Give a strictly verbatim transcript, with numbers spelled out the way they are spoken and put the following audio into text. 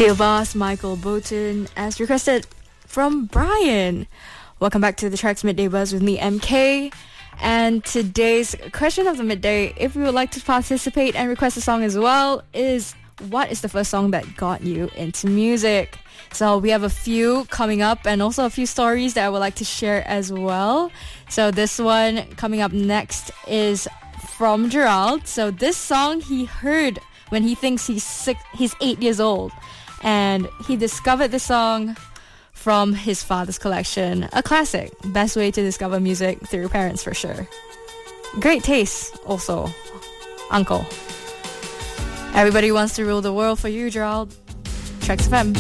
Dear Boss, Michael Bolton, as requested from Brian. Welcome back to the Tracks Midday Buzz with me, M K. And today's question of the midday, if you would like to participate and request a song as well, is what is the first song that got you into music? So we have a few coming up and also a few stories that I would like to share as well. So this one coming up next is from Gerald. So this song he heard when he thinks he's six, he's eight years old. And he discovered this song from his father's collection. A classic. Best way to discover music through parents for sure. Great taste also, uncle. Everybody wants to rule the world for you, Gerald. Tracks F M.